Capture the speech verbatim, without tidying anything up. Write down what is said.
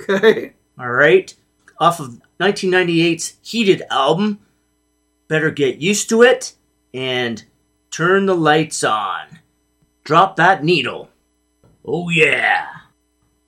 Okay. All right. Off of nineteen ninety-eight's Heated album. Better Get Used to It and Turn the Lights On. Drop That Needle. Oh yeah.